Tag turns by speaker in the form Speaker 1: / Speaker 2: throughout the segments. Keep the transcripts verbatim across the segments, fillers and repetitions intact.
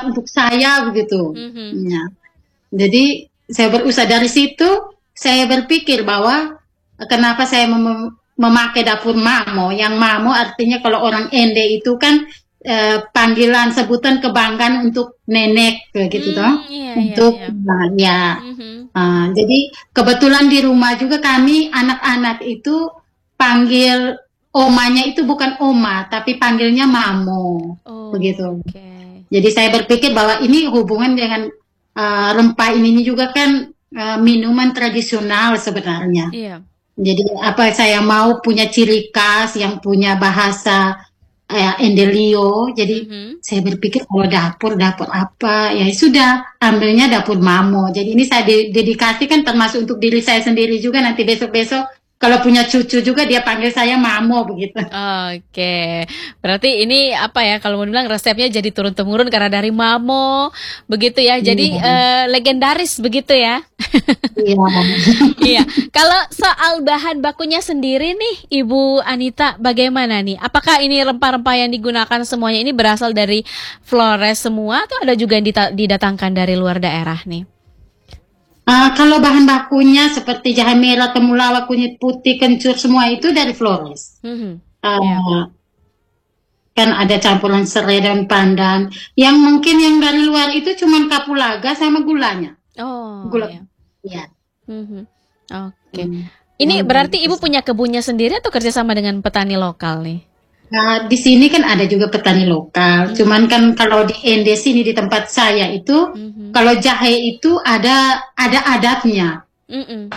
Speaker 1: tempat untuk saya begitu.
Speaker 2: Mhm.
Speaker 1: Ya. Jadi saya berusaha dari situ, saya berpikir bahwa kenapa saya mem- memakai dapur mamo. Yang mamo artinya kalau orang Ende itu kan eh, panggilan sebutan kebanggaan untuk nenek begitu toh.
Speaker 2: Hmm, iya iya
Speaker 1: Untuk
Speaker 2: iya.
Speaker 1: nah, ya.
Speaker 2: Mhm.
Speaker 1: Ah, jadi kebetulan di rumah juga kami anak-anak itu panggil omanya itu bukan oma, tapi panggilnya mamo, begitu.
Speaker 2: Oke.
Speaker 1: Jadi saya berpikir bahwa ini hubungan dengan uh, rempah ini juga kan uh, minuman tradisional sebenarnya.
Speaker 2: Iya.
Speaker 1: Jadi apa saya mau punya ciri khas yang punya bahasa eh, Endelio. Jadi
Speaker 2: Mhm.
Speaker 1: saya berpikir kalau dapur dapur apa ya sudah ambilnya dapur mamo. Jadi ini saya de- dedikasikan termasuk untuk diri saya sendiri juga nanti besok-besok kalau punya cucu juga dia panggil saya mamo begitu.
Speaker 2: Oke, berarti ini apa ya, kalau mau bilang resepnya jadi turun-temurun karena dari mamo, begitu ya. Jadi
Speaker 1: Iya,
Speaker 2: eh, legendaris begitu ya.
Speaker 1: iya.
Speaker 2: Iya, kalau soal bahan bakunya sendiri nih, Ibu Anita, bagaimana nih? Apakah ini rempah-rempah yang digunakan semuanya ini berasal dari Flores semua, atau ada juga yang dita- didatangkan dari luar daerah nih?
Speaker 1: Ah, kalau bahan bakunya seperti jahe merah, temulawak, kunyit putih, kencur semua itu dari Flores.
Speaker 2: Mhm. Iya.
Speaker 1: Ah, kan ada campuran serai dan pandan. Yang mungkin yang dari luar itu cuman kapulaga sama gulanya.
Speaker 2: Oh
Speaker 1: Gula.
Speaker 2: ya.
Speaker 1: Ya.
Speaker 2: Mhm. Oke.
Speaker 1: Hmm,
Speaker 2: Ini
Speaker 1: yang dari
Speaker 2: berarti
Speaker 1: itu.
Speaker 2: Ibu punya kebunnya sendiri atau kerjasama dengan petani lokal nih?
Speaker 1: Nah, di sini kan ada juga petani lokal.
Speaker 2: Mhm.
Speaker 1: Cuman kan kalau di Ende sini di tempat saya itu,
Speaker 2: Mhm.
Speaker 1: kalau jahe itu ada ada adatnya.
Speaker 2: Mhm.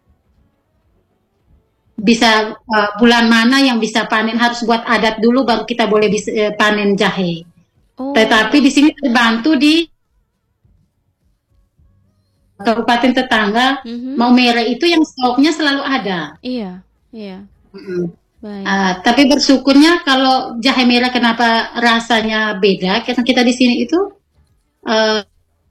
Speaker 1: Bisa uh, bulan mana yang bisa panen harus buat adat dulu baru kita boleh bisa, uh, panen jahe. Tetapi
Speaker 2: Oh.
Speaker 1: di sini terbantu di kabupaten tetangga
Speaker 2: Mhm.
Speaker 1: Maumere itu yang stoknya selalu ada.
Speaker 2: Iya, iya.
Speaker 1: Mm-mm.
Speaker 2: Baik.
Speaker 1: Uh, tapi bersyukurnya kalau jahe merah kenapa rasanya beda? Karena kita di sini itu uh,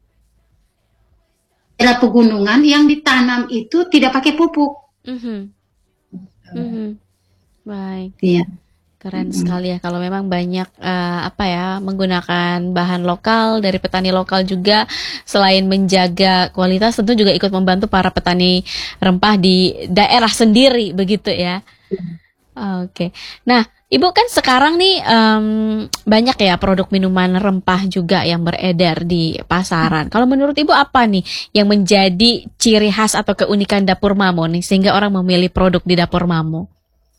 Speaker 1: daerah pegunungan yang ditanam itu tidak pakai pupuk.
Speaker 2: Mhm. Mhm. Baik.
Speaker 1: Iya.
Speaker 2: Keren
Speaker 1: Mm-mm.
Speaker 2: sekali ya kalau memang banyak eh, apa ya, menggunakan bahan lokal dari petani lokal juga, selain menjaga kualitas tentu juga ikut membantu para petani rempah di daerah sendiri begitu ya. Oke. Nah, Ibu kan sekarang nih em, banyak ya produk minuman rempah juga yang beredar di pasaran. Kalau menurut Ibu apa nih yang menjadi ciri khas atau keunikan dapur Mamo nih sehingga orang memilih produk di dapur Mamo?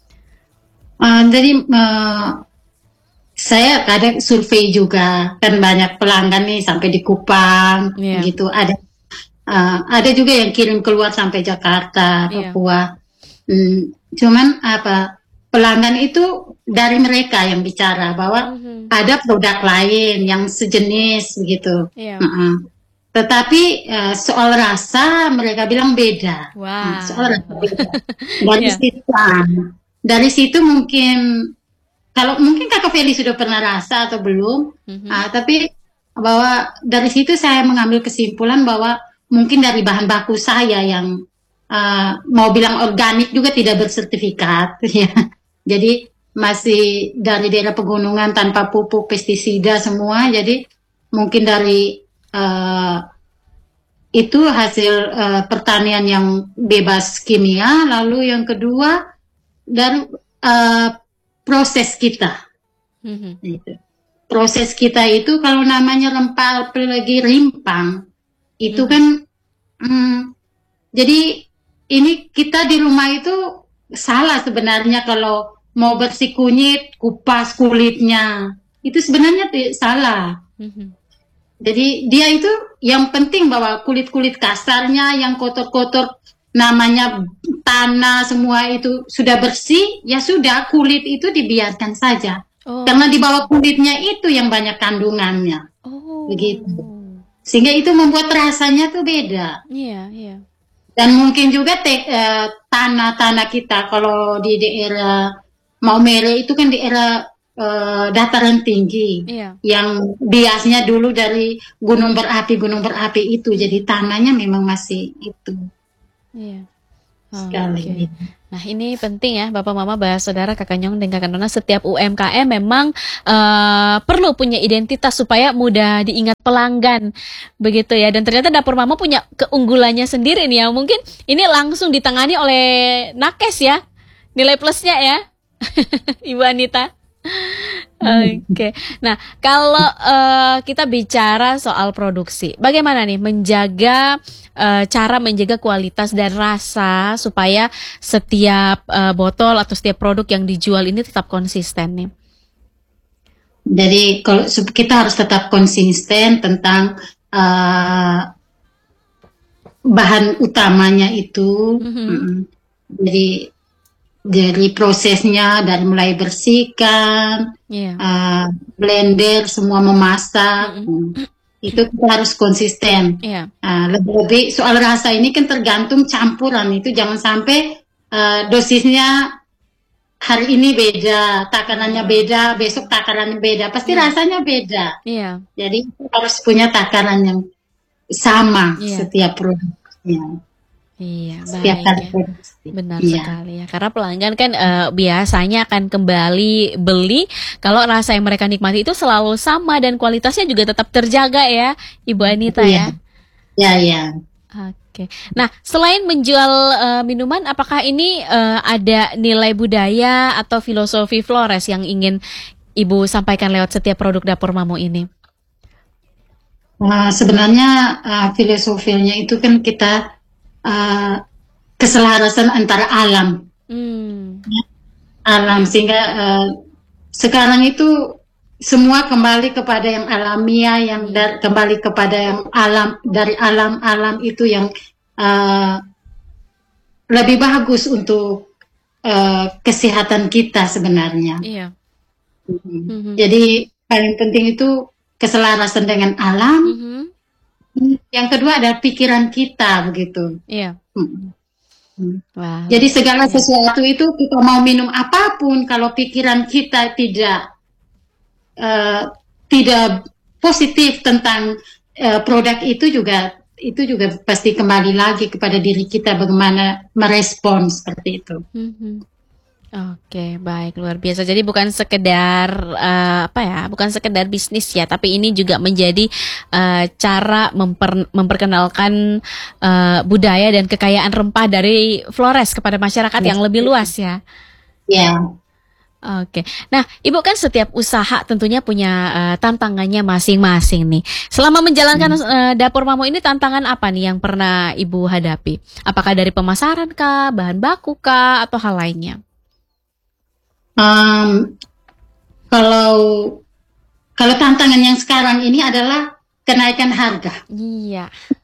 Speaker 1: Uh, jadi uh, saya kadang survei juga kan banyak pelanggan nih sampai di Kupang
Speaker 2: Iya,
Speaker 1: gitu ada uh, ada juga yang kirim keluar sampai Jakarta,
Speaker 2: iya.
Speaker 1: Papua. Hmm, cuman apa pelanggan itu dari mereka yang bicara bahwa
Speaker 2: Mhm.
Speaker 1: ada produk lain yang sejenis begitu.
Speaker 2: Iya.
Speaker 1: Uh-uh. Tetapi uh, soal rasa mereka bilang beda. Uh, soal rasa
Speaker 2: Wow.
Speaker 1: beda. Dari
Speaker 2: Iya.
Speaker 1: situ, uh, dari situ mungkin kalau mungkin Kakak Feli sudah pernah rasa atau belum,
Speaker 2: Mhm.
Speaker 1: ah, tapi bahwa dari situ saya mengambil kesimpulan bahwa mungkin dari bahan baku saya yang ah, mau bilang organik juga tidak bersertifikat, ya. Jadi masih dari daerah pegunungan tanpa pupuk pestisida semua. Jadi mungkin dari ah, itu hasil ah, pertanian yang bebas kimia. Lalu yang kedua dari ah, proses kita.
Speaker 2: Mhm.
Speaker 1: Gitu. Proses kita itu kalau namanya rempah apalagi rimpang itu
Speaker 2: Mhm.
Speaker 1: kan hmm, jadi ini kita di rumah itu salah sebenarnya kalau mau bersih kunyit kupas kulitnya itu sebenarnya ti- salah.
Speaker 2: Mhm.
Speaker 1: Jadi dia itu yang penting bahwa kulit-kulit kasarnya yang kotor-kotor namanya tanah semua itu sudah bersih ya sudah kulit itu dibiarkan saja
Speaker 2: Oh.
Speaker 1: karena di bawah kulitnya itu yang banyak kandungannya begitu
Speaker 2: Oh.
Speaker 1: sehingga itu membuat rasanya tuh beda
Speaker 2: Iya, iya.
Speaker 1: dan mungkin juga te- eh, tanah-tanah kita kalau di daerah Maumere itu kan daerah eh, dataran tinggi
Speaker 2: Iya.
Speaker 1: yang biasanya dulu dari gunung berapi gunung berapi itu jadi
Speaker 2: Mhm.
Speaker 1: tanahnya memang masih itu
Speaker 2: Iya. Oke.
Speaker 1: sekali.
Speaker 2: Nah, ini penting ya, Bapak Mama, Bah Saudara, Kakak Nyong dan Kakak Nona, setiap U M K M memang eh, perlu punya identitas supaya mudah diingat pelanggan. Begitu ya. Dan ternyata Dapur Mama punya keunggulannya sendiri nih ya. Mungkin ini langsung ditangani oleh Nakes ya. Nilai plusnya ya. Ibu Anita. Oke, nah kalau eh, kita bicara soal produksi, bagaimana nih menjaga eh, cara menjaga kualitas dan rasa supaya setiap eh, botol atau setiap produk yang dijual ini tetap konsisten nih?
Speaker 1: Jadi kalau sup- kita harus tetap konsisten tentang uh, bahan utamanya itu.
Speaker 2: Mhm.
Speaker 1: Mm-mm. Jadi dari prosesnya, dari mulai bersihkan,
Speaker 2: Iya.
Speaker 1: uh, blender, semua memasak,
Speaker 2: Mhm.
Speaker 1: hmm, itu kita harus konsisten.
Speaker 2: Iya.
Speaker 1: Uh, lebih-lebih soal rasa ini kan tergantung campuran itu, jangan sampai uh, dosisnya hari ini beda, takarannya beda, besok takarannya beda, pasti
Speaker 2: Iya.
Speaker 1: rasanya beda.
Speaker 2: Iya.
Speaker 1: Jadi harus punya takaran yang sama
Speaker 2: Iya.
Speaker 1: setiap produknya,
Speaker 2: Iya,
Speaker 1: setiap
Speaker 2: baik
Speaker 1: kali
Speaker 2: ya.
Speaker 1: produksi.
Speaker 2: Benar
Speaker 1: Iya,
Speaker 2: sekali ya. Karena pelanggan kan eh, biasanya akan kembali beli kalau rasa yang mereka nikmati itu selalu sama dan kualitasnya juga tetap terjaga ya, Ibu Anita
Speaker 1: iya,
Speaker 2: ya.
Speaker 1: iya, iya.
Speaker 2: Oke. Nah, selain menjual eh, minuman, apakah ini eh, ada nilai budaya atau filosofi Flores yang ingin Ibu sampaikan lewat setiap produk Dapur Mamo ini?
Speaker 1: Uh, sebenarnya uh, filosofinya itu kan kita uh, keselarasan antara alam,
Speaker 2: Hmm.
Speaker 1: alam
Speaker 2: Ya.
Speaker 1: sehingga uh, sekarang itu semua kembali kepada yang alamiah, yang
Speaker 2: Iya.
Speaker 1: dar- kembali kepada yang alam, dari alam-alam itu yang uh, lebih bagus untuk uh, kesehatan kita sebenarnya.
Speaker 2: Iya.
Speaker 1: Mhm.
Speaker 2: Mhm.
Speaker 1: Jadi paling penting itu keselarasan dengan alam.
Speaker 2: Mhm.
Speaker 1: Yang kedua adalah pikiran kita begitu.
Speaker 2: Iya.
Speaker 1: Mhm.
Speaker 2: Wah.
Speaker 1: Jadi segala
Speaker 2: Iya.
Speaker 1: sesuatu itu kita mau minum apapun, kalau pikiran kita tidak eh, tidak positif tentang eh, produk itu juga itu juga pasti kembali lagi kepada diri kita bagaimana merespon seperti itu.
Speaker 2: Mhm. Oke, baik, luar biasa. Jadi bukan sekedar eh, apa ya, bukan sekedar bisnis ya, tapi ini juga menjadi eh, cara memper- memperkenalkan eh, budaya dan kekayaan rempah dari Flores kepada masyarakat yang lebih luas ya.
Speaker 1: Ya,
Speaker 2: Oke, nah Ibu kan setiap usaha tentunya punya eh, tantangannya masing-masing nih. Selama menjalankan eh, Dapur Mamo ini tantangan apa nih yang pernah Ibu hadapi? Apakah dari pemasaran kah, bahan baku kah, atau hal lainnya?
Speaker 1: Em, kalau kalau tantangan yang sekarang ini adalah kenaikan harga.
Speaker 2: Iya.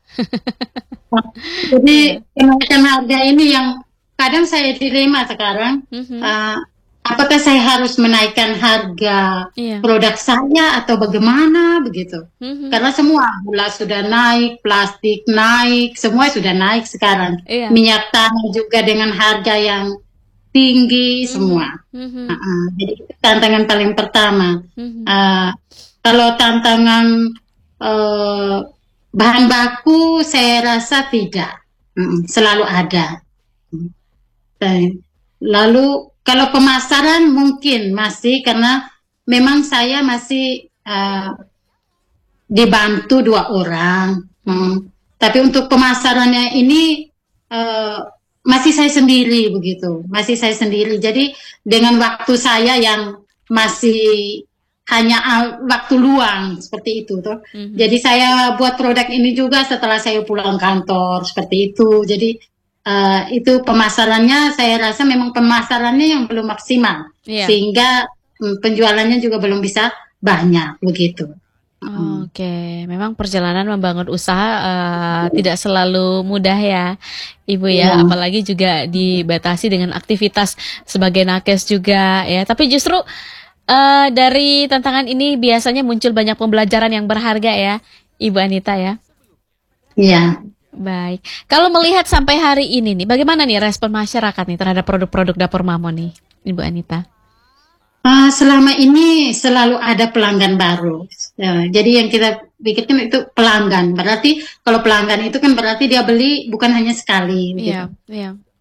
Speaker 1: Jadi
Speaker 2: Iya.
Speaker 1: kenaikan harga ini yang kadang saya dilema sekarang.
Speaker 2: Mhm.
Speaker 1: eh, apakah saya harus menaikkan harga
Speaker 2: Iya.
Speaker 1: produk saya atau bagaimana begitu?
Speaker 2: Mhm.
Speaker 1: Karena semua gula sudah naik, plastik naik, semua sudah naik sekarang.
Speaker 2: Iya.
Speaker 1: Minyak tanah juga dengan harga yang tinggi
Speaker 2: Mhm.
Speaker 1: semua.
Speaker 2: Mhm.
Speaker 1: Uh-uh. Jadi itu tantangan paling pertama.
Speaker 2: Mhm.
Speaker 1: Uh, kalau tantangan uh, bahan baku, saya rasa tidak. Mm, selalu ada. Dan lalu kalau pemasaran mungkin masih, karena memang saya masih uh, dibantu dua orang. Hmm. Tapi untuk pemasarannya ini uh, masih saya sendiri begitu, masih saya sendiri. Jadi dengan waktu saya yang masih hanya uh, waktu luang seperti itu tuh.
Speaker 2: Mhm.
Speaker 1: Jadi saya buat produk ini juga setelah saya pulang kantor seperti itu. Jadi uh, itu pemasarannya saya rasa memang pemasarannya yang belum maksimal,
Speaker 2: Iya.
Speaker 1: sehingga um, penjualannya juga belum bisa banyak begitu. Mm.
Speaker 2: Oke, memang perjalanan membangun usaha eh, tidak selalu mudah ya, Ibu ya,
Speaker 1: Ya.
Speaker 2: apalagi juga dibatasi dengan aktivitas sebagai nakes juga ya. Tapi justru eh, dari tantangan ini biasanya muncul banyak pembelajaran yang berharga ya, Ibu Anita ya.
Speaker 1: Iya.
Speaker 2: Baik, kalau melihat sampai hari ini nih, bagaimana nih respon masyarakat nih terhadap produk-produk Dapur Mamo nih, Ibu Anita?
Speaker 1: Uh, selama ini selalu ada pelanggan baru. Uh, jadi yang kita bikin itu pelanggan. Berarti kalau pelanggan itu kan berarti dia beli bukan hanya sekali.
Speaker 2: Iya,
Speaker 1: Gitu.
Speaker 2: iya.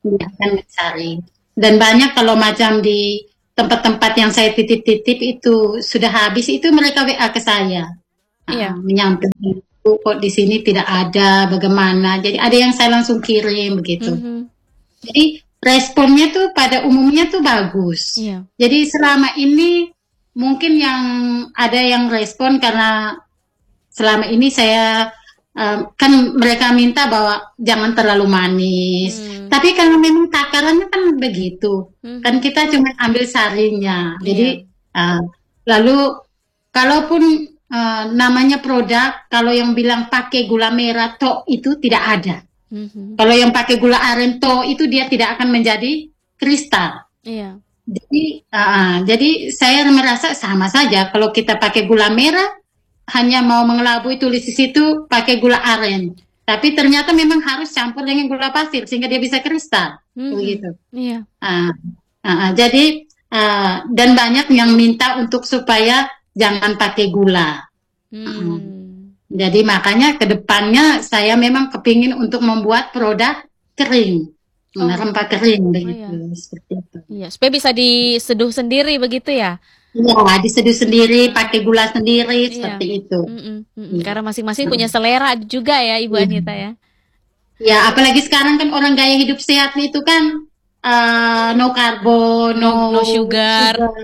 Speaker 1: Iya, kan disaring. Dan banyak kalau macam di tempat-tempat yang saya titip-titip itu sudah habis, itu mereka W A ke saya. Ah,
Speaker 2: Iya.
Speaker 1: menyampaikan itu kok di sini tidak ada, bagaimana. Jadi ada yang saya langsung kirim begitu.
Speaker 2: Mhm.
Speaker 1: Jadi responnya tuh pada umumnya tuh bagus.
Speaker 2: Iya.
Speaker 1: Jadi selama ini mungkin yang ada yang respon karena selama ini saya um, kan mereka minta bahwa jangan terlalu manis.
Speaker 2: Hmm.
Speaker 1: Tapi kalau memang takarannya kan begitu, kan
Speaker 2: Mhm.
Speaker 1: kita cuma ambil sarinya.
Speaker 2: Iya.
Speaker 1: Jadi uh, lalu kalaupun uh, namanya produk, kalau yang bilang pakai gula merah toh itu tidak ada.
Speaker 2: Mhm.
Speaker 1: Kalau yang pakai gula aren toh itu dia tidak akan menjadi kristal.
Speaker 2: Iya.
Speaker 1: Jadi, uh, jadi saya merasa sama saja. Kalau kita pakai gula merah, hanya mau mengelabui tulis di situ pakai gula aren. Tapi ternyata memang harus campur dengan gula pasir sehingga dia bisa kristal.
Speaker 2: Mhm.
Speaker 1: Begitu.
Speaker 2: Iya.
Speaker 1: Uh, uh, uh, jadi uh, dan banyak yang minta untuk supaya jangan pakai gula. Uh,
Speaker 2: Hmm.
Speaker 1: jadi makanya ke depannya saya memang kepingin untuk membuat produk kering,
Speaker 2: Oh.
Speaker 1: rempah kering
Speaker 2: Oh
Speaker 1: begitu,
Speaker 2: iya.
Speaker 1: seperti itu.
Speaker 2: Iya, supaya bisa diseduh sendiri begitu ya?
Speaker 1: Iya, diseduh sendiri,
Speaker 2: Heeh.
Speaker 1: pakai gula sendiri,
Speaker 2: Iya.
Speaker 1: seperti itu.
Speaker 2: Mm-mm, mm-mm.
Speaker 1: Iya.
Speaker 2: Karena masing-masing punya
Speaker 1: Mm.
Speaker 2: selera juga ya, Ibu
Speaker 1: Iya.
Speaker 2: Anita ya.
Speaker 1: Ya, apalagi sekarang kan orang gaya hidup sehat itu kan uh, no karbo, no
Speaker 2: No no sugar.
Speaker 1: sugar.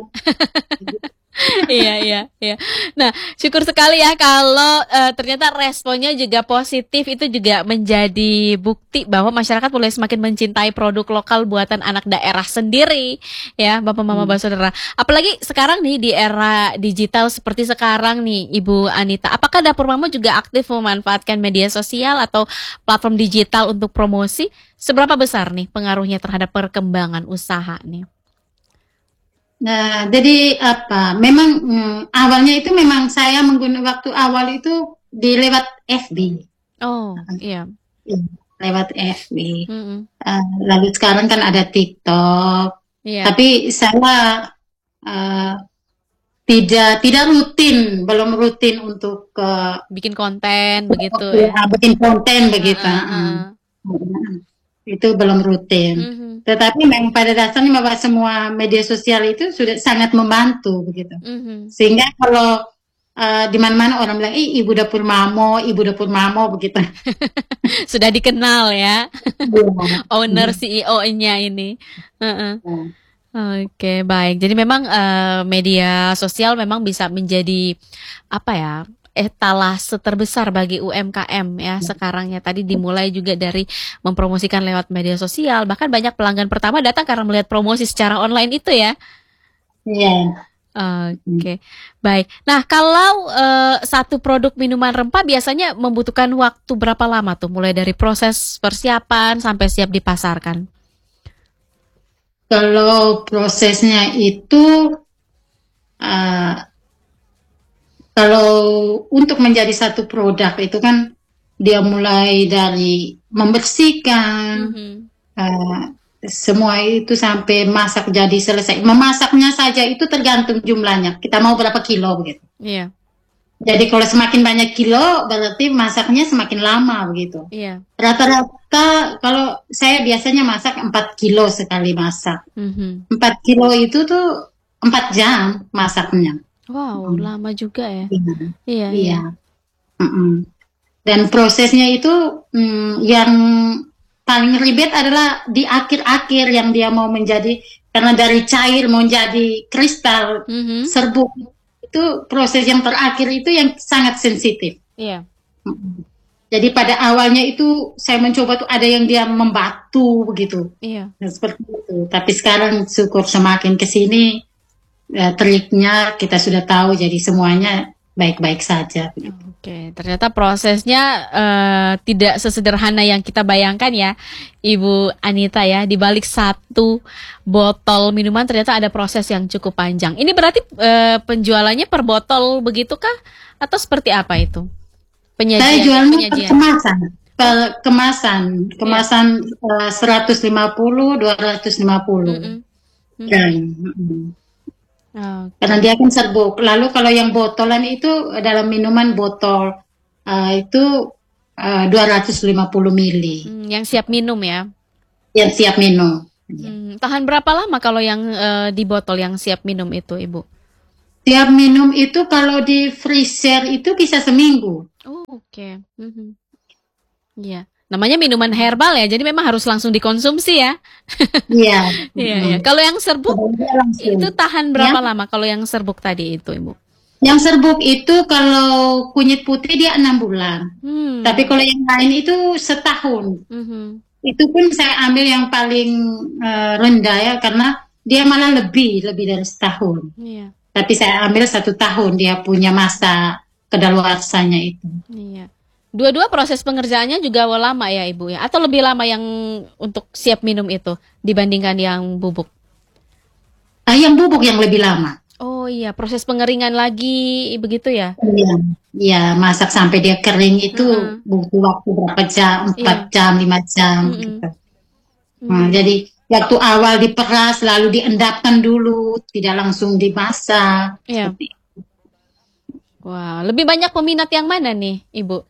Speaker 2: Iya, iya, iya. Nah, syukur sekali ya kalau eh, ternyata responnya juga positif, itu juga menjadi bukti bahwa masyarakat mulai semakin mencintai produk lokal buatan anak daerah sendiri, ya, Bapak Mama
Speaker 1: Hmm.
Speaker 2: Saudara. Apalagi sekarang nih di era digital seperti sekarang nih, Ibu Anita. Apakah Dapur Mama juga aktif memanfaatkan media sosial atau platform digital untuk promosi? Seberapa besar nih pengaruhnya terhadap perkembangan usaha nih?
Speaker 1: Nah, jadi apa? Memang mm, awalnya itu memang saya menggunakan waktu awal itu di lewat F B.
Speaker 2: Oh, iya.
Speaker 1: Iya, lewat F B.
Speaker 2: Mm-mm.
Speaker 1: Uh, lalu sekarang kan ada TikTok.
Speaker 2: Iya.
Speaker 1: Tapi saya uh, tidak tidak rutin, belum rutin untuk uh,
Speaker 2: Bikin konten begitu ya.
Speaker 1: ya, bikin konten begitu.
Speaker 2: Heeh,
Speaker 1: Mm.
Speaker 2: heeh.
Speaker 1: Itu belum rutin.
Speaker 2: Mhm,
Speaker 1: Tetapi memang pada dasarnya bahwa semua media sosial itu sudah sangat membantu begitu.
Speaker 2: mhm.
Speaker 1: Sehingga kalau uh, di mana-mana orang bilang, ih ibu dapur mamo, ibu dapur mamo begitu.
Speaker 2: Sudah dikenal ya,
Speaker 1: Iya.
Speaker 2: owner C E O-nya ini. Heeh. Oke, baik. Jadi memang eh, media sosial memang bisa menjadi apa ya? Etalase terbesar bagi U M K M ya sekarang ya. Tadi dimulai juga dari mempromosikan lewat media sosial, bahkan banyak pelanggan pertama datang karena melihat promosi secara online itu ya.
Speaker 1: Iya.
Speaker 2: Oke, baik. Nah, kalau eh, satu produk minuman rempah biasanya membutuhkan waktu berapa lama tuh, mulai dari proses persiapan sampai siap dipasarkan?
Speaker 1: Kalau prosesnya itu uh, kalau untuk menjadi satu produk itu kan dia mulai dari membersihkan,
Speaker 2: Mhm.
Speaker 1: uh, semua itu sampai masak jadi selesai. Memasaknya saja itu tergantung jumlahnya. Kita mau berapa kilo begitu.
Speaker 2: Iya,
Speaker 1: Jadi kalau semakin banyak kilo berarti masaknya semakin lama begitu.
Speaker 2: iya.
Speaker 1: Rata-rata kalau saya biasanya masak empat kilo sekali masak.
Speaker 2: Mhm.
Speaker 1: empat kilo itu tuh empat jam masaknya.
Speaker 2: Wow,
Speaker 1: Mm.
Speaker 2: lama juga ya.
Speaker 1: Iya.
Speaker 2: Iya, iya.
Speaker 1: Iya. Mm-mm. Dan prosesnya itu mm, yang paling ribet adalah di akhir-akhir yang dia mau menjadi, karena dari cair mau jadi kristal
Speaker 2: Mhm.
Speaker 1: serbuk, itu proses yang terakhir itu yang sangat sensitif.
Speaker 2: Iya.
Speaker 1: Mm-mm. Jadi pada awalnya itu saya mencoba tuh ada yang dia membatu begitu.
Speaker 2: Iya.
Speaker 1: Nah, seperti itu. Tapi sekarang syukur semakin ke sini ya, triknya kita sudah tahu, jadi semuanya baik-baik saja.
Speaker 2: Oke, ternyata prosesnya eh, tidak sesederhana yang kita bayangkan ya, Ibu Anita ya. Di balik satu botol minuman ternyata ada proses yang cukup panjang. Ini berarti eh, penjualannya per botol begitukah? Atau seperti apa itu? Penyajian,
Speaker 1: Saya jualnya per
Speaker 2: penyajian.
Speaker 1: kemasan, per kemasan, kemasan eh, seratus lima puluh, dua ratus lima puluh.
Speaker 2: Mm-mm. Mm-mm.
Speaker 1: Dan, mm,
Speaker 2: Oke.
Speaker 1: karena dia kan serbuk. Lalu kalau yang botolan itu dalam minuman botol eh, itu eh, dua ratus lima puluh mili.
Speaker 2: Hmm, yang siap minum ya.
Speaker 1: yang siap minum.
Speaker 2: Hmm, tahan berapa lama kalau yang eh, di botol yang siap minum itu, Ibu?
Speaker 1: Siap minum itu kalau di freezer itu bisa seminggu.
Speaker 2: Oh, oke. Mhm. Iya. Namanya minuman herbal ya, jadi memang harus langsung dikonsumsi ya.
Speaker 1: Iya.
Speaker 2: Iya,
Speaker 1: Mm.
Speaker 2: iya. Kalau yang serbuk
Speaker 1: Sebaiknya langsung.
Speaker 2: itu tahan
Speaker 1: Ya.
Speaker 2: berapa lama kalau yang serbuk tadi itu, Ibu?
Speaker 1: Yang serbuk itu kalau kunyit putih dia enam bulan. Tapi
Speaker 2: Hmm.
Speaker 1: kalau yang lain itu setahun.
Speaker 2: Mhm.
Speaker 1: Itu pun saya ambil yang paling eh, rendah ya, karena dia malah lebih, lebih dari setahun.
Speaker 2: Iya,
Speaker 1: Tapi saya ambil satu tahun dia punya masa kedaluarsanya itu.
Speaker 2: iya. Dua-dua proses pengerjaannya juga lama ya, Ibu ya? Atau lebih lama yang untuk siap minum itu dibandingkan yang bubuk?
Speaker 1: Ah, yang bubuk yang lebih lama.
Speaker 2: Oh iya, proses pengeringan lagi begitu ya?
Speaker 1: Iya, iya, masak sampai dia kering itu
Speaker 2: Heeh.
Speaker 1: butuh waktu berapa jam, empat
Speaker 2: Iya.
Speaker 1: jam, lima jam gitu.
Speaker 2: Mm-mm.
Speaker 1: Nah,
Speaker 2: Mm.
Speaker 1: jadi waktu awal diperas lalu diendapkan dulu, tidak langsung dimasak
Speaker 2: Iya.
Speaker 1: seperti itu.
Speaker 2: Wah, lebih banyak peminat yang mana nih, Ibu?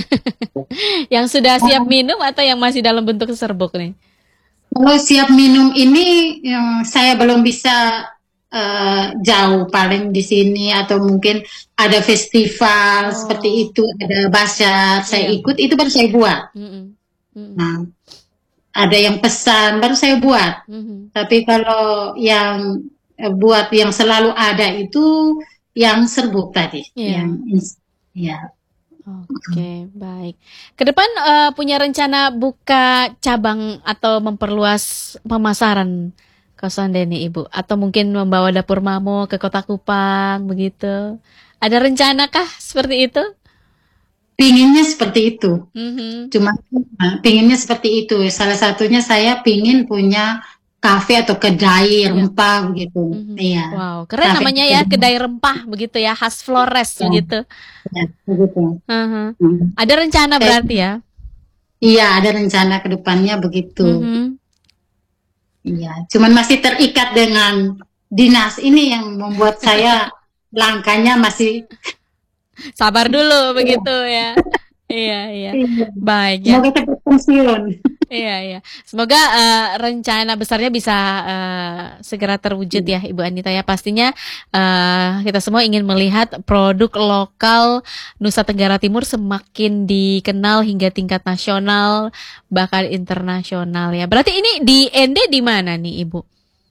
Speaker 2: Yang sudah siap minum atau yang masih dalam bentuk serbuk nih?
Speaker 1: Kalau siap minum ini yang saya belum bisa eh, jauh, paling di sini atau mungkin ada festival seperti
Speaker 2: Oh,
Speaker 1: itu, ada bazar saya
Speaker 2: iya.
Speaker 1: ikut itu baru saya buat.
Speaker 2: Mm-mm. Mm-mm.
Speaker 1: Nah, ada yang pesan baru saya buat.
Speaker 2: Mhm.
Speaker 1: Tapi kalau yang eh, buat yang selalu ada itu yang serbuk tadi, yang
Speaker 2: Iya.
Speaker 1: ins- ya.
Speaker 2: Oke, baik. Ke depan eh, punya rencana buka cabang atau memperluas pemasaran kosan Deni, Ibu? Atau mungkin membawa dapur Mamo ke Kota Kupang, begitu? Ada rencana kah seperti itu?
Speaker 1: Pinginnya seperti itu.
Speaker 2: Mhm.
Speaker 1: Cuma eh, pinginnya seperti itu. Salah satunya saya pingin punya kafe atau kedai
Speaker 2: Ya.
Speaker 1: rempah begitu.
Speaker 2: Mhm.
Speaker 1: Iya,
Speaker 2: Wow, keren
Speaker 1: kafe
Speaker 2: namanya ya,
Speaker 1: kedai.
Speaker 2: kedai rempah begitu ya, khas Flores
Speaker 1: Ya,
Speaker 2: begitu.
Speaker 1: ya, begitu.
Speaker 2: Mhm.
Speaker 1: Hmm.
Speaker 2: Ada rencana
Speaker 1: Saya-
Speaker 2: berarti ya?
Speaker 1: iya, ada rencana ke depannya begitu.
Speaker 2: Mhm.
Speaker 1: Iya, cuman masih terikat dengan dinas ini yang membuat saya langkahnya masih.
Speaker 2: Sabar dulu
Speaker 1: Iya,
Speaker 2: begitu ya. Iya, iya.
Speaker 1: iya.
Speaker 2: Baik ya.
Speaker 1: Semoga cepat pensiun.
Speaker 2: Iya, iya. Semoga eh, rencana besarnya bisa eh, segera terwujud ya, Ibu Anita ya. Pastinya eh, kita semua ingin melihat produk lokal Nusa Tenggara Timur semakin dikenal hingga tingkat nasional, bahkan internasional ya. Berarti ini di N D di mana nih, Ibu?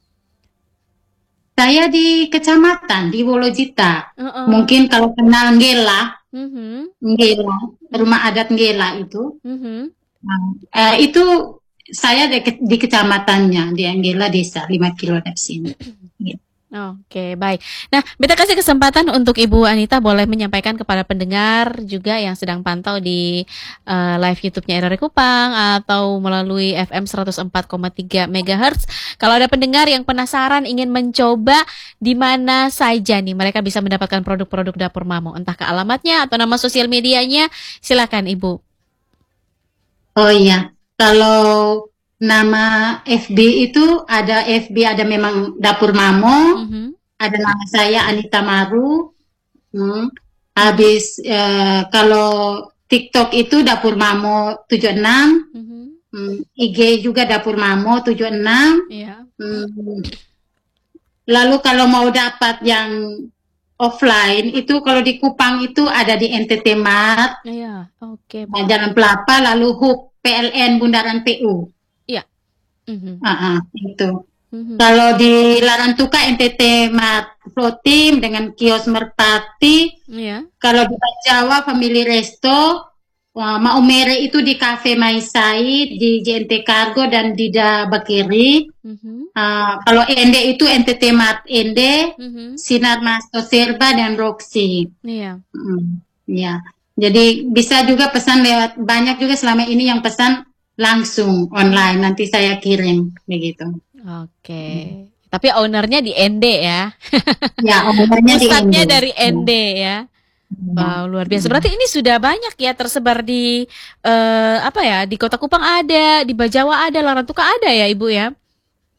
Speaker 1: Saya di kecamatan di Wolojita.
Speaker 2: Heeh.
Speaker 1: Mungkin kalau kenal Nggela,
Speaker 2: Mhm.
Speaker 1: Nggela,
Speaker 2: Mhm.
Speaker 1: rumah adat Nggela itu.
Speaker 2: Mhm.
Speaker 1: Nah, eh, itu saya di, ke- di kecamatannya di Nggela desa lima kilo dari sini. Gitu.
Speaker 2: Oke, baik. Nah, Beta kasih kesempatan untuk Ibu Anita boleh menyampaikan kepada pendengar juga yang sedang pantau di eh, live YouTube-nya R R Kupang atau melalui F M seratus empat koma tiga megahertz. Kalau ada pendengar yang penasaran ingin mencoba di mana saja nih mereka bisa mendapatkan produk-produk dapur Mamo, entah ke alamatnya atau nama sosial medianya, silakan Ibu.
Speaker 1: Oh iya, kalau nama F B itu ada F B, ada memang Dapur Mamo,
Speaker 2: Mhm.
Speaker 1: ada nama saya Anita Maru. Hmm.
Speaker 2: Mhm.
Speaker 1: Habis eh, kalau TikTok itu Dapur Mamo tujuh enam,
Speaker 2: Mhm.
Speaker 1: hmm, I G juga Dapur Mamo tujuh enam.
Speaker 2: Iya.
Speaker 1: Hmm. Lalu kalau mau dapat yang offline itu kalau di Kupang itu ada di N T T Mart,
Speaker 2: Iya. Oke,
Speaker 1: nah,
Speaker 2: baik.
Speaker 1: Jalan Pelapa, lalu H U P P L N Bundaran P U.
Speaker 2: Iya. Mhm.
Speaker 1: Ah, ah, itu.
Speaker 2: Mhm.
Speaker 1: Kalau di Larantuka N T T Mart Protein dengan kios Merpati.
Speaker 2: Iya.
Speaker 1: Kalau di Jawa Family Resto, wah, Maumere itu di Cafe Maisai, di J N T Cargo dan di Bakiri.
Speaker 2: Mhm.
Speaker 1: Ah, kalau Ende itu N T T Mart Ende,
Speaker 2: Mhm.
Speaker 1: Sinar Masto Serba dan Roxy.
Speaker 2: Iya.
Speaker 1: Mm, ya. Jadi bisa juga pesan lewat, banyak juga selama ini yang pesan langsung online, nanti saya kirim begitu.
Speaker 2: Oke. Tapi ownernya di N D ya.
Speaker 1: Ya, ownernya di
Speaker 2: Pusatnya
Speaker 1: Ende.
Speaker 2: dari N D ya. Wow, luar biasa. Berarti ini sudah banyak ya tersebar di eh, apa ya? Di Kota Kupang ada, di Bajawa ada, Larantuka ada ya, Ibu ya?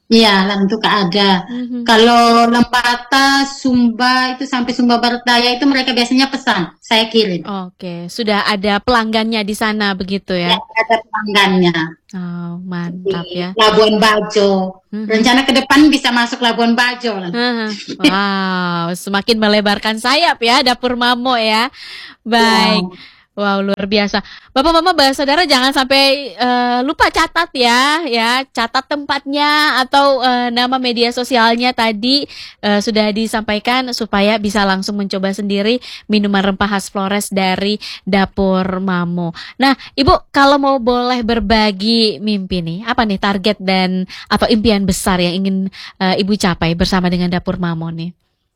Speaker 1: Iya, Lantuka ada.
Speaker 2: Mhm.
Speaker 1: Kalau Lembata, Sumba itu sampai Sumba Barat Daya itu mereka biasanya pesan, saya kirim.
Speaker 2: Oke, sudah ada pelanggannya di sana begitu
Speaker 1: Ya,
Speaker 2: ya?
Speaker 1: ada pelanggannya
Speaker 2: Oh,
Speaker 1: di
Speaker 2: mantap ya.
Speaker 1: Labuan Bajo.
Speaker 2: Mhm.
Speaker 1: Rencana ke depan bisa masuk Labuan Bajo lah.
Speaker 2: Heeh. Wow, semakin melebarkan sayap ya dapur Mamo ya. Baik.
Speaker 1: Ya,
Speaker 2: Wow, luar biasa. Bapak Mama bahas saudara jangan sampai eh, lupa catat ya, ya, catat tempatnya atau eh, nama media sosialnya tadi eh, sudah disampaikan supaya bisa langsung mencoba sendiri minuman rempah khas Flores dari dapur Mamo. Nah, Ibu kalau mau boleh berbagi mimpi nih, apa nih target dan atau impian besar yang ingin eh, Ibu capai bersama dengan dapur Mamo nih?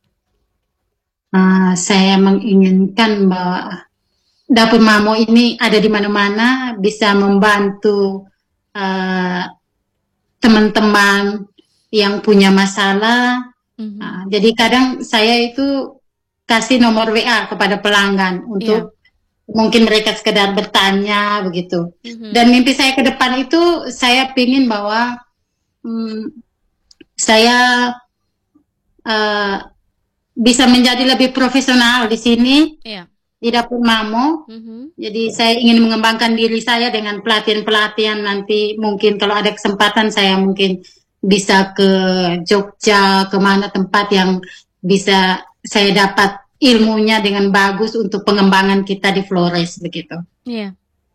Speaker 1: ah, saya menginginkan bahwa Dapur Mamo ini ada di mana-mana, bisa membantu eh, teman-teman yang punya masalah.
Speaker 2: Mhm.
Speaker 1: Ah, jadi kadang saya itu kasih nomor W A kepada pelanggan
Speaker 2: Iya.
Speaker 1: untuk mungkin mereka sekedar bertanya begitu.
Speaker 2: Mhm.
Speaker 1: Dan mimpi saya ke depan itu saya ingin bahwa hmm, saya eh, bisa menjadi lebih profesional di sini
Speaker 2: Iya.
Speaker 1: di dapur Mamo.
Speaker 2: Mhm.
Speaker 1: Jadi saya ingin mengembangkan diri saya dengan pelatihan-pelatihan nanti mungkin kalau ada kesempatan saya mungkin bisa ke Jogja, kemana tempat yang bisa saya dapat ilmunya dengan bagus untuk pengembangan kita di Flores begitu.
Speaker 2: Iya.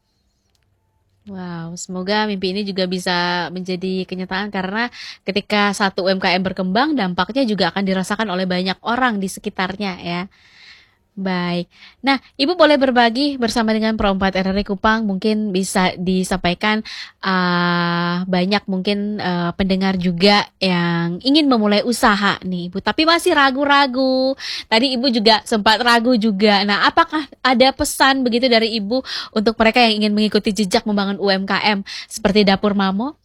Speaker 2: Wow, semoga mimpi ini juga bisa menjadi kenyataan karena ketika satu U M K M berkembang, dampaknya juga akan dirasakan oleh banyak orang di sekitarnya ya. Baik. Nah, Ibu boleh berbagi bersama dengan Pro empat R R I Kupang, mungkin bisa disampaikan uh, banyak mungkin uh, pendengar juga yang ingin memulai usaha nih, Ibu, tapi masih ragu-ragu. Tadi Ibu juga sempat ragu juga. Nah, apakah ada pesan begitu dari Ibu untuk mereka yang ingin mengikuti jejak membangun U M K M seperti Dapur Mamo?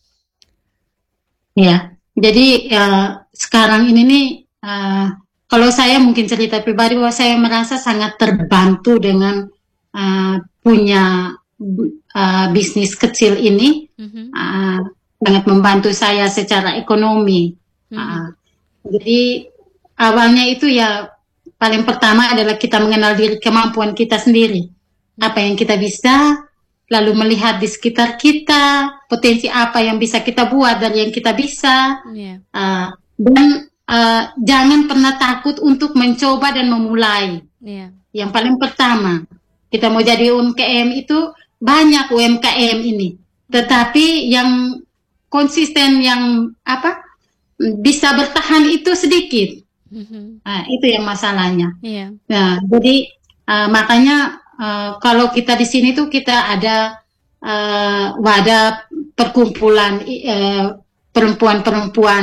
Speaker 1: Ya, jadi uh, sekarang ini nih uh, kalau saya mungkin cerita pribadi bahwa saya merasa sangat terbantu dengan uh, punya uh, bisnis kecil ini,
Speaker 2: Mhm.
Speaker 1: uh, sangat membantu saya secara ekonomi.
Speaker 2: Mhm.
Speaker 1: Uh, jadi awalnya itu ya paling pertama adalah kita mengenal diri kemampuan kita sendiri, apa yang kita bisa, lalu melihat di sekitar kita potensi apa yang bisa kita buat dari yang kita bisa,
Speaker 2: Iya.
Speaker 1: uh, dan uh, jangan pernah takut untuk mencoba dan memulai.
Speaker 2: Iya.
Speaker 1: Yang paling pertama, kita mau jadi U M K M itu banyak U M K M ini, tetapi yang konsisten yang apa bisa bertahan itu sedikit.
Speaker 2: Mhm.
Speaker 1: Nah, itu yang masalahnya.
Speaker 2: Iya.
Speaker 1: Nah, jadi uh, makanya uh, kalau kita di sini tuh kita ada uh, wadah perkumpulan uh, perempuan-perempuan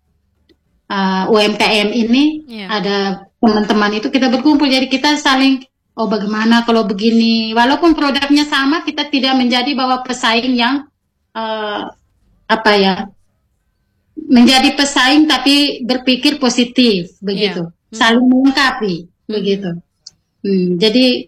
Speaker 1: uh, U M K M ini,
Speaker 2: Iya.
Speaker 1: ada teman-teman itu kita berkumpul, jadi kita saling oh bagaimana kalau begini, walaupun produknya sama kita tidak menjadi bahwa pesaing yang uh, apa ya menjadi pesaing tapi berpikir positif
Speaker 2: Iya.
Speaker 1: begitu,
Speaker 2: Mhm.
Speaker 1: saling melengkapi
Speaker 2: Mhm.
Speaker 1: begitu. Hmm, jadi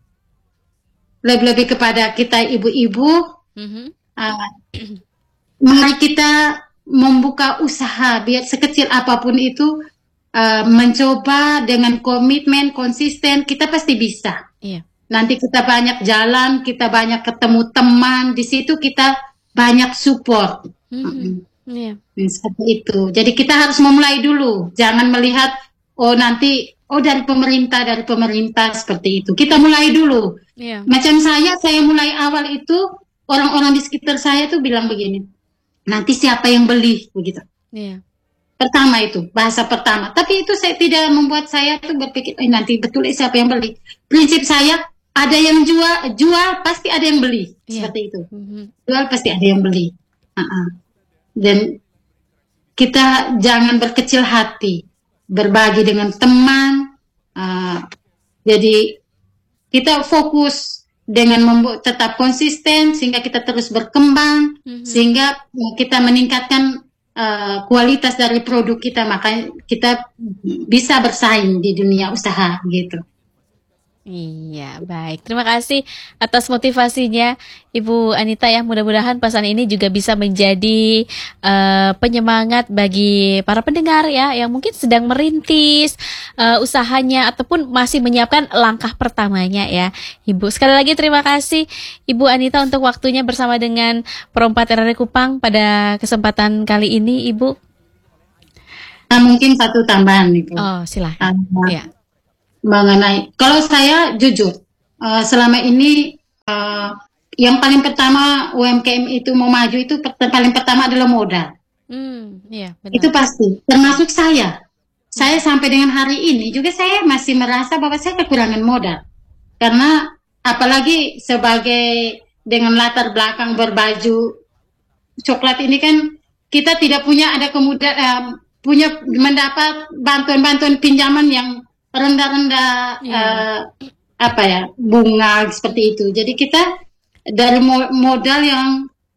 Speaker 1: lebih-lebih kepada kita ibu-ibu,
Speaker 2: Mhm.
Speaker 1: uh, mari kita membuka usaha biar sekecil apapun itu, uh, mencoba dengan komitmen konsisten kita pasti bisa.
Speaker 2: Iya.
Speaker 1: Nanti kita banyak jalan, kita banyak ketemu teman di situ, kita banyak support.
Speaker 2: Mhm.
Speaker 1: Mm-mm.
Speaker 2: Iya.
Speaker 1: Hmm, seperti itu. Jadi kita harus memulai dulu, jangan melihat oh nanti oh dari pemerintah dari pemerintah seperti itu. Kita mulai dulu.
Speaker 2: Iya.
Speaker 1: Macam saya, saya mulai awal itu orang-orang di sekitar saya tuh bilang begini, nanti siapa yang beli begitu.
Speaker 2: Iya.
Speaker 1: Pertama itu bahasa pertama. Tapi itu saya tidak membuat saya tuh berpikir, eh, nanti betul siapa yang beli. Prinsip saya ada yang jual, jual pasti ada yang beli.
Speaker 2: Iya.
Speaker 1: Seperti itu.
Speaker 2: Mhm.
Speaker 1: Jual pasti ada yang beli. Uh-uh. Dan kita jangan berkecil hati, berbagi dengan teman. Uh, jadi kita fokus dengan membuat tetap konsisten sehingga kita terus berkembang,
Speaker 2: Mhm.
Speaker 1: sehingga kita meningkatkan uh, kualitas dari produk kita, maka kita bisa bersaing di dunia usaha gitu.
Speaker 2: Iya, baik. Terima kasih atas motivasinya, Ibu Anita ya. Mudah-mudahan pesan ini juga bisa menjadi eh, penyemangat bagi para pendengar ya, yang mungkin sedang merintis eh, usahanya ataupun masih menyiapkan langkah pertamanya ya, Ibu. Sekali lagi terima kasih, Ibu Anita, untuk waktunya bersama dengan Pro empat R R I Kupang pada kesempatan kali ini, Ibu.
Speaker 1: Nah, mungkin satu tambahan nih, Bu.
Speaker 2: Oh, silahkan.
Speaker 1: Uh,
Speaker 2: Ya.
Speaker 1: mengenai kalau saya jujur uh, selama ini uh, yang paling pertama U M K M itu mau maju itu per- paling pertama adalah modal.
Speaker 2: Hmm, iya,
Speaker 1: Itu
Speaker 2: benar.
Speaker 1: pasti, termasuk saya. Saya sampai dengan hari ini juga saya masih merasa bahwa saya kekurangan modal. Karena apalagi sebagai dengan latar belakang berbaju coklat ini kan kita tidak punya ada kemudahan punya mendapat bantuan-bantuan pinjaman yang rendah-rendah
Speaker 2: Iya.
Speaker 1: eh, apa ya bunga seperti itu. Jadi kita dari mo- modal yang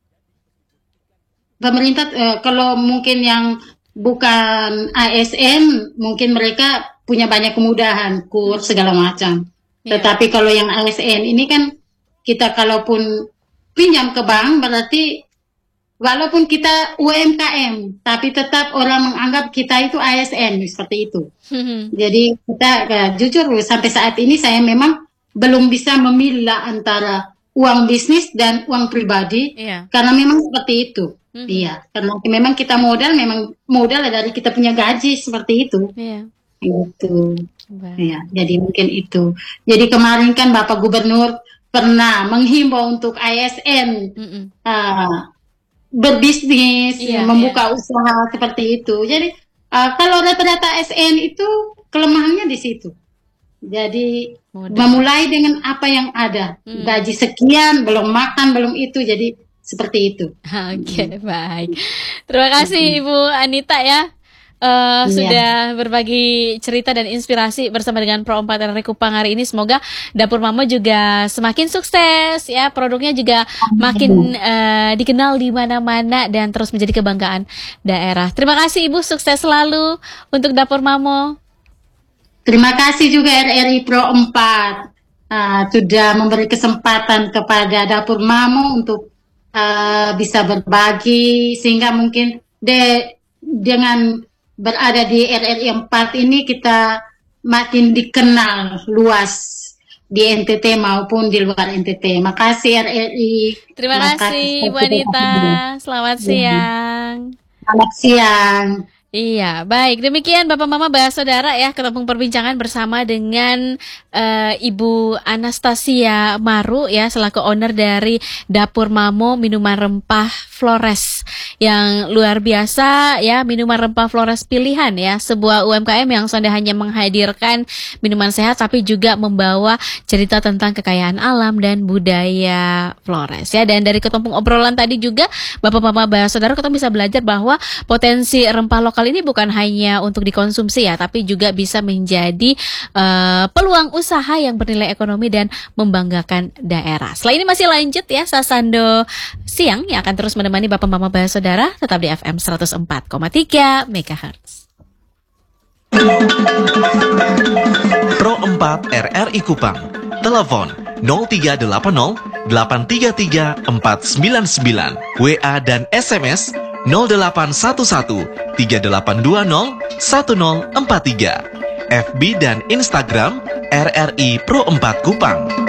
Speaker 1: pemerintah eh, kalau mungkin yang bukan A S N mungkin mereka punya banyak kemudahan kurs segala macam.
Speaker 2: Iya.
Speaker 1: Tetapi kalau yang A S N ini kan kita kalaupun pinjam ke bank berarti walaupun kita U M K M tapi tetap orang menganggap kita itu A S N seperti itu. Jadi kita ya, jujur sampai saat ini saya memang belum bisa memilah antara uang bisnis dan uang pribadi
Speaker 2: Iya.
Speaker 1: karena memang seperti itu.
Speaker 2: Mhm.
Speaker 1: Iya, karena memang kita modal memang modal dari kita punya gaji seperti itu.
Speaker 2: Iya.
Speaker 1: Gitu.
Speaker 2: Baik.
Speaker 1: Iya, jadi mungkin itu. Jadi kemarin kan Bapak Gubernur pernah menghimbau untuk A S N
Speaker 2: Mm-mm.
Speaker 1: uh, berbisnis,
Speaker 2: Iya,
Speaker 1: membuka usaha seperti itu. Jadi uh, kalau rata-rata A S N itu kelemahannya di situ. Jadi
Speaker 2: Modal.
Speaker 1: memulai dengan apa yang ada,
Speaker 2: Hmm.
Speaker 1: gaji sekian, belum makan, belum itu, jadi seperti itu.
Speaker 2: Oke, baik. Terima kasih Ibu Anita ya. Eh,
Speaker 1: Iya.
Speaker 2: sudah berbagi cerita dan inspirasi bersama dengan Pro empat R R I Kupang hari ini. Semoga Dapur Mamo juga semakin sukses ya, produknya juga makin eh, dikenal di mana-mana dan terus menjadi kebanggaan daerah. Terima kasih Ibu, sukses selalu untuk Dapur Mamo.
Speaker 1: Terima kasih juga R R I Pro empat uh, sudah memberi kesempatan kepada Dapur Mamo untuk uh, bisa berbagi sehingga mungkin de, dengan berada di R R I empat ini kita makin dikenal luas di N T T maupun di luar N T T. Makasih R R I.
Speaker 2: Terima
Speaker 1: Makasih,
Speaker 2: kasih Ibu Anita. Selamat siang.
Speaker 1: Selamat siang.
Speaker 2: Iya, baik. Demikian Bapak Mama Bahas Saudara ya, ketemu perbincangan bersama dengan eh, Ibu Anastasia Maru ya, selaku owner dari Dapur Mamo Minuman Rempah Flores. Yang luar biasa ya, minuman rempah Flores pilihan ya, sebuah U M K M yang sudah hanya menghadirkan minuman sehat tapi juga membawa cerita tentang kekayaan alam dan budaya Flores ya. Dan dari ketumpung obrolan tadi juga Bapak Mama Bahas Saudara, kita bisa belajar bahwa potensi rempah lokal ini bukan hanya untuk dikonsumsi ya, tapi juga bisa menjadi uh, peluang usaha yang bernilai ekonomi dan membanggakan daerah. Setelah ini masih lanjut ya, Sasando Siang yang akan terus menemani Bapak Mama Bahas Saudara, tetap di F M seratus empat koma tiga megahertz.
Speaker 3: Pro empat R R I Kupang. Telepon nol tiga delapan nol delapan tiga tiga empat sembilan sembilan. W A dan S M S nol delapan satu satu tiga delapan dua nol satu nol empat tiga. F B dan Instagram R R I Pro empat Kupang.